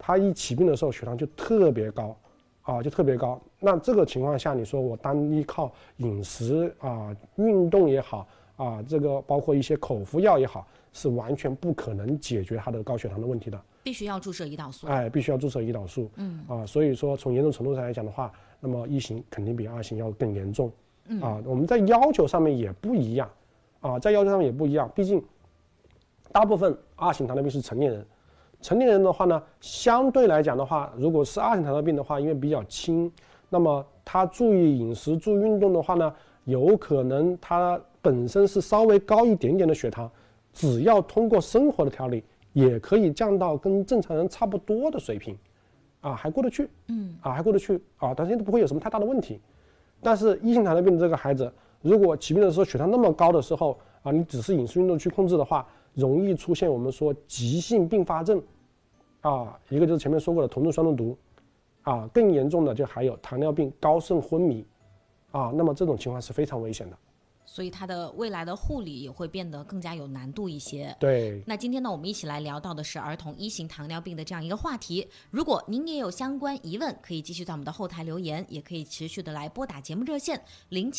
他一起病的时候血糖就特别高，就特别高。那这个情况下，你说我单依靠饮食运动也好这个包括一些口服药也好，是完全不可能解决他的高血糖的问题的。 必须要注射胰岛素。 必须要注射胰岛素。所以说从严重程度上来讲的话，那么1型肯定比2型要更严重。我们在要求上面也不一样毕竟大部分2型糖尿病是成年人。成年人的话呢，相对来讲的话，如果是2型糖尿病的话，因为比较轻，那么他注意饮食、注意运动的话呢，有可能他本身是稍微高一点点的血糖，只要通过生活的调理，也可以降到跟正常人差不多的水平，还过得去，还过得去但是不会有什么太大的问题。但是1型糖尿病的这个孩子，如果起病的时候血糖那么高的时候你只是饮食运动去控制的话，容易出现我们说急性并发症一个就是前面说过的酮症酸中毒更严重的就还有糖尿病高渗昏迷那么这种情况是非常危险的。 所以它的未来的护理也会变得更加有难度一些。 对， 那今天呢，我们一起来聊到的是儿童1型糖尿病的这样一个话题。如果您也有相关疑问，可以继续在我们的后台留言，也可以持续的来拨打节目热线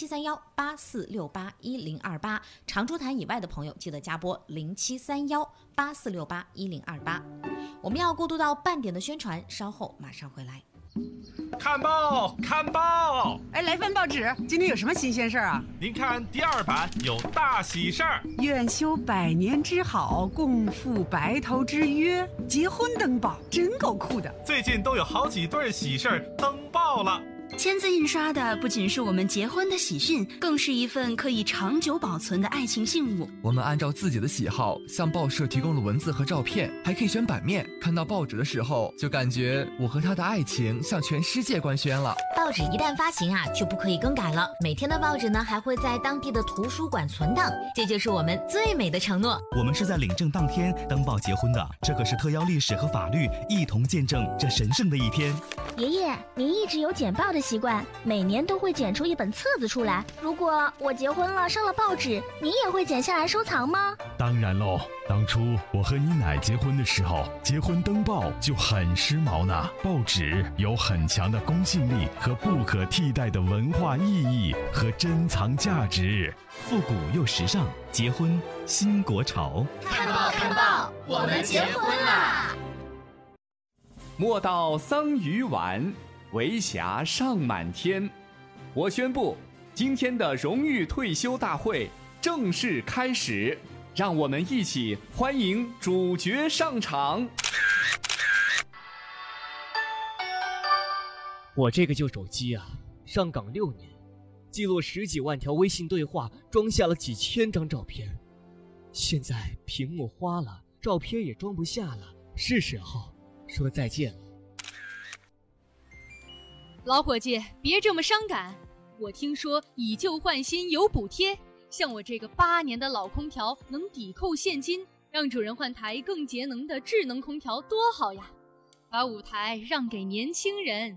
073184681028。长株潭以外的朋友记得加拨073184681028。我们要过渡到半点的宣传，稍后马上回来。 看报，看报！ 哎，来份报纸，今天有什么新鲜事儿啊？ 您看第2版有大喜事儿， 愿修百年之好，共赴白头之约，结婚登报，真够酷的。 最近都有好几对喜事儿登报了。 签字印刷的不仅是我们结婚的喜讯，更是一份可以长久保存的爱情信物。 我们按照自己的喜好向报社提供了文字和照片，还可以选版面。看到报纸的时候，就感觉我和他的爱情向全世界官宣了。 报纸一旦发行就不可以更改了。每天的报纸呢，还会在当地的图书馆存档，这就是我们最美的承诺。 我们是在领证当天登报结婚的，这可是特邀历史和法律一同见证这神圣的一天。 爷爷，您一直有剪报的习惯，每年都会剪出一本册子出来。如果我结婚了上了报纸，您也会剪下来收藏吗？ 当然喽，当初我和你奶结婚的时候，结婚登报就很时髦呢。报纸有很强的公信力和不可替代的文化意义和珍藏价值，复古又时尚，结婚新国潮。 看报看报，我们结婚啦！ 莫道桑榆晚，为霞尚满天。我宣布，今天的荣誉退休大会正式开始，让我们一起欢迎主角上场。 我这个旧手机上岗6年，记录10几万条微信对话，装下了几千张照片。现在屏幕花了，照片也装不下了，是时候说再见了。 老伙计，别这么伤感。我听说以旧换新有补贴，像我这个8年的老空调能抵扣现金，让主人换台更节能的智能空调多好呀！把舞台让给年轻人。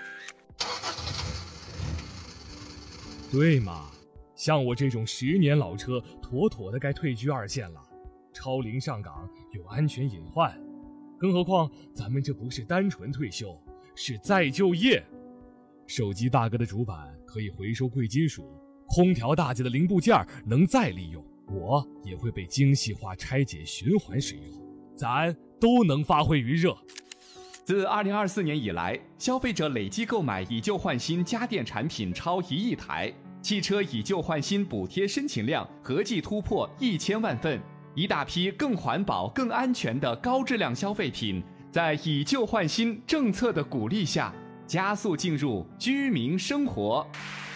对嘛，像我这种10年老车，妥妥的该退居2线了。超龄上岗有安全隐患，更何况咱们这不是单纯退休，是再就业。手机大哥的主板可以回收贵金属，空调大姐的零部件能再利用，我也会被精细化拆解循环使用，咱都能发挥余热。 自2024年以来，消费者累计购买以旧换新家电产品超1亿台，汽车以旧换新补贴申请量合计突破1000万份，一大批更环保、更安全的高质量消费品，在以旧换新政策的鼓励下，加速进入居民生活。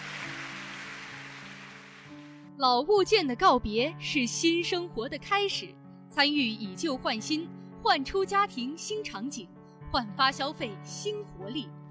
老物件的告别是新生活的开始，参与以旧换新，焕出家庭新场景，焕发消费新活力。